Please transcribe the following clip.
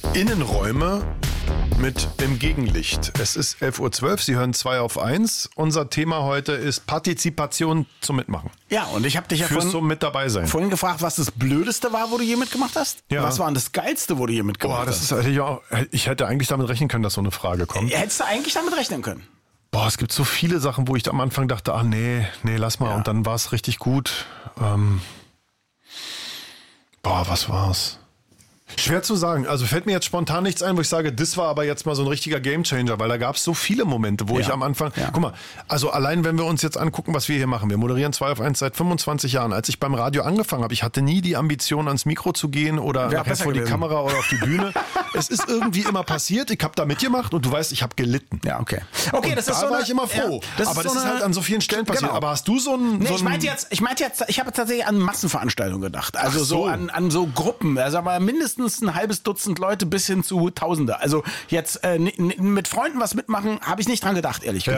Innenräume mit dem Gegenlicht. Es ist 11.12 Uhr, Sie hören 2 auf 1. Unser Thema heute ist Partizipation zum Mitmachen. Ja, und ich habe dich ja zum mit dabei sein. vorhin gefragt, was das Blödeste war, wo du je mitgemacht hast. Ja. Was war denn das Geilste, wo du je mitgemacht hast? Ich hätte eigentlich damit rechnen können, dass so eine Frage kommt. Hättest du eigentlich damit rechnen können? Es gibt so viele Sachen, wo ich am Anfang dachte, nee, lass mal. Ja. Und dann war es richtig gut. Was war's? Schwer zu sagen. Also fällt mir jetzt spontan nichts ein, wo ich sage, das war aber jetzt mal so ein richtiger Gamechanger, weil da gab es so viele Momente, wo ich am Anfang, guck mal, also allein wenn wir uns jetzt angucken, was wir hier machen, wir moderieren 2 auf 1 seit 25 Jahren. Als ich beim Radio angefangen habe, ich hatte nie die Ambition, ans Mikro zu gehen oder nachher vor die Kamera oder auf die Bühne. Es ist irgendwie immer passiert, ich habe da mitgemacht und du weißt, ich habe gelitten. Ja, okay. Okay, und das da ist so war ich immer froh. Ja, aber das ist halt an so vielen Stellen passiert. Genau. Aber hast du so ein... Ich meinte jetzt, ich habe tatsächlich an Massenveranstaltungen gedacht. Also so an so Gruppen. Also aber mindestens ein halbes Dutzend Leute bis hin zu Tausende. Also jetzt mit Freunden was mitmachen, habe ich nicht dran gedacht, ehrlich gesagt.